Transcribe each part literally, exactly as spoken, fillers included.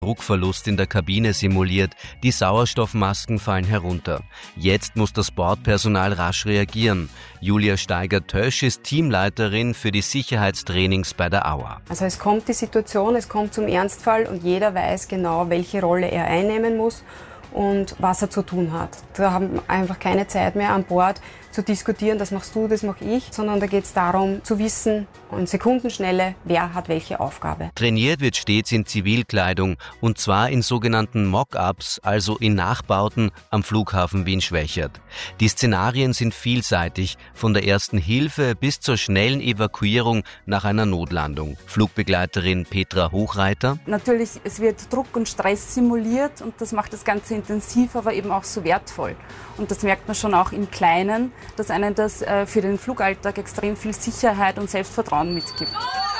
Druckverlust in der Kabine simuliert, die Sauerstoffmasken fallen herunter. Jetzt muss das Bordpersonal rasch reagieren. Julia Steiger-Tösch ist Teamleiterin für die Sicherheitstrainings bei der A U A. Also es kommt die Situation, es kommt zum Ernstfall und jeder weiß genau, welche Rolle er einnehmen muss und was er zu tun hat. Da haben wir einfach keine Zeit mehr an Bord zu diskutieren, das machst du, das mache ich, sondern da geht es darum zu wissen, in Sekundenschnelle, wer hat welche Aufgabe. Trainiert wird stets in Zivilkleidung und zwar in sogenannten Mock-ups, also in Nachbauten am Flughafen Wien-Schwächert. Die Szenarien sind vielseitig, von der ersten Hilfe bis zur schnellen Evakuierung nach einer Notlandung. Flugbegleiterin Petra Hochreiter. Natürlich, es wird Druck und Stress simuliert und das macht das Ganze intensiv, aber eben auch so wertvoll. Und das merkt man schon auch im Kleinen, dass einen das äh, für den Flugalltag extrem viel Sicherheit und Selbstvertrauen mitgibt.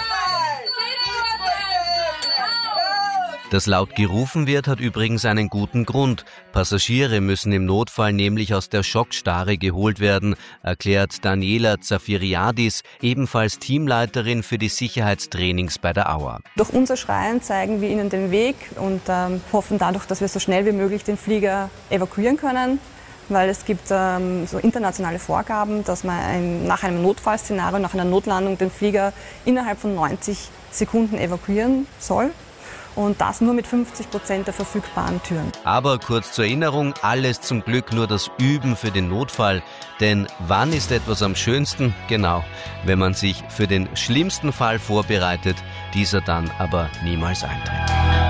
Dass laut gerufen wird, hat übrigens einen guten Grund. Passagiere müssen im Notfall nämlich aus der Schockstarre geholt werden, erklärt Daniela Zafiriadis, ebenfalls Teamleiterin für die Sicherheitstrainings bei der A U A. Durch unser Schreien zeigen wir ihnen den Weg und ähm, hoffen dadurch, dass wir so schnell wie möglich den Flieger evakuieren können. Weil es gibt ähm, so internationale Vorgaben, dass man ein, nach einem Notfallszenario, nach einer Notlandung den Flieger innerhalb von neunzig Sekunden evakuieren soll. Und das nur mit fünfzig Prozent der verfügbaren Türen. Aber kurz zur Erinnerung, alles zum Glück nur das Üben für den Notfall. Denn wann ist etwas am schönsten? Genau, wenn man sich für den schlimmsten Fall vorbereitet, dieser dann aber niemals eintritt.